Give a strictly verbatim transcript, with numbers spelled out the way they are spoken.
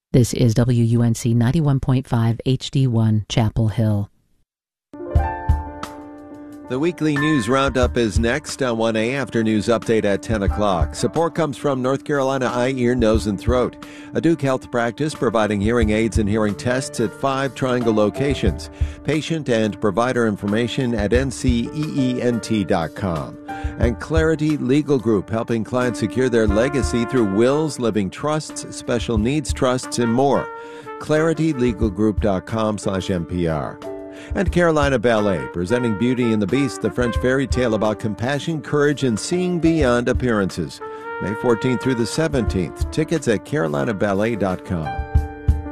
This is W U N C ninety-one point five H D one, Chapel Hill. The weekly news roundup is next on one A after news update at ten o'clock. Support comes from North Carolina Eye, Ear, Nose, and Throat, a Duke Health practice providing hearing aids and hearing tests at five Triangle locations. Patient and provider information at N C E E N T dot com. And Clarity Legal Group, helping clients secure their legacy through wills, living trusts, special needs trusts, and more. clarity legal group dot com slash N P R. And Carolina Ballet, presenting Beauty and the Beast, the French fairy tale about compassion, courage, and seeing beyond appearances. May fourteenth through the seventeenth. Tickets at carolina ballet dot com.